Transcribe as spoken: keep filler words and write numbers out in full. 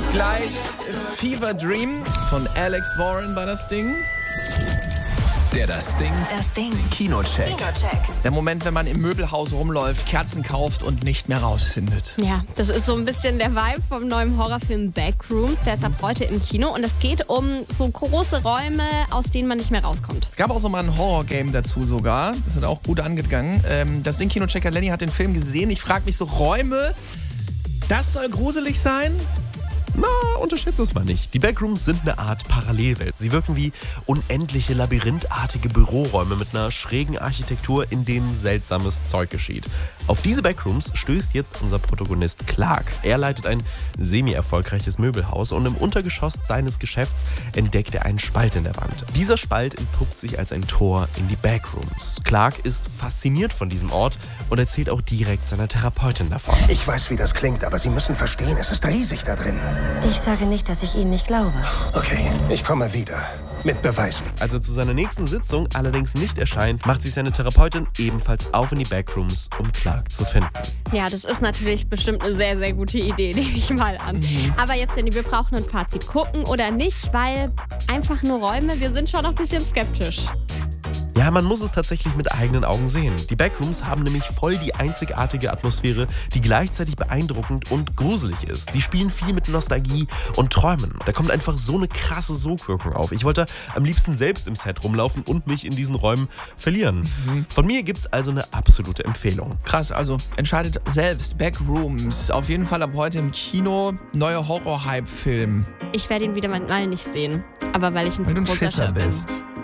Gleich Fever Dream von Alex Warren bei das Ding. Der Das Ding. Das Ding. Kinocheck. Kinocheck. Der Moment, wenn man im Möbelhaus rumläuft, Kerzen kauft und nicht mehr rausfindet. Ja, das ist so ein bisschen der Vibe vom neuen Horrorfilm Backrooms. Der ist ab heute im Kino und es geht um so große Räume, aus denen man nicht mehr rauskommt. Es gab auch so mal ein Horror-Game dazu sogar. Das hat auch gut angegangen. Ähm, das Ding Kinochecker Lenny hat den Film gesehen. Ich frage mich so, Räume, das soll gruselig sein? Na, unterschätzt es mal nicht. Die Backrooms sind eine Art Parallelwelt. Sie wirken wie unendliche labyrinthartige Büroräume mit einer schrägen Architektur, in denen seltsames Zeug geschieht. Auf diese Backrooms stößt jetzt unser Protagonist Clark. Er leitet ein semi-erfolgreiches Möbelhaus und im Untergeschoss seines Geschäfts entdeckt er einen Spalt in der Wand. Dieser Spalt entpuppt sich als ein Tor in die Backrooms. Clark ist fasziniert von diesem Ort und erzählt auch direkt seiner Therapeutin davon. Ich weiß, wie das klingt, aber Sie müssen verstehen, es ist riesig da drin. Ich sage nicht, dass ich Ihnen nicht glaube. Okay, ich komme wieder. Mit Beweisen. Als er zu seiner nächsten Sitzung allerdings nicht erscheint, macht sich seine Therapeutin ebenfalls auf in die Backrooms, um Clark zu finden. Ja, das ist natürlich bestimmt eine sehr, sehr gute Idee, nehme ich mal an. Mhm. Aber jetzt, Jenny, wir brauchen ein Fazit. Gucken oder nicht, weil einfach nur Räume, wir sind schon noch ein bisschen skeptisch. Ja, man muss es tatsächlich mit eigenen Augen sehen. Die Backrooms haben nämlich voll die einzigartige Atmosphäre, die gleichzeitig beeindruckend und gruselig ist. Sie spielen viel mit Nostalgie und Träumen. Da kommt einfach so eine krasse Sogwirkung auf. Ich wollte am liebsten selbst im Set rumlaufen und mich in diesen Räumen verlieren. Mhm. Von mir gibt's also eine absolute Empfehlung. Krass, also entscheidet selbst. Backrooms, auf jeden Fall ab heute im Kino. Neuer Horror-Hype-Film. Ich werde ihn wieder mal nicht sehen, aber weil ich ein zu großer Schisser bin. bist.